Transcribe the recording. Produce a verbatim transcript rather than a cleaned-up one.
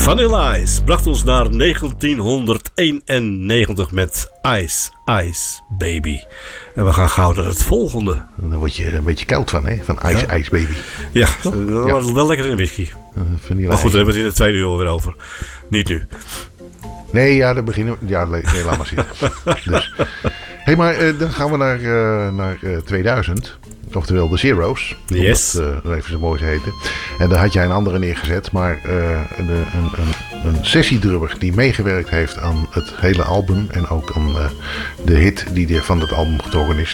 Vanilla Ice bracht ons naar negentienhonderdeenennegentig met Ice, Ice Baby. En we gaan gauw naar het volgende. Dan word je er een beetje koud van, hè? Van Ice, ja. Ice Baby. Ja, dat ja. was wel lekker in whisky. Uh, vanilla maar goed, we hebben het in de tweede uur weer over. Niet nu. Nee, ja, dan beginnen we. Ja, nee, laat maar zitten. Dus. Hé, hey, maar uh, dan gaan we naar, uh, naar uh, tweeduizend. Oftewel de Zero's. Yes. Om dat uh, even zo mooi te heten. En daar had jij een andere neergezet. Maar uh, een, een, een, een sessiedrummer die meegewerkt heeft aan het hele album. En ook aan uh, de hit die van het album getrokken is.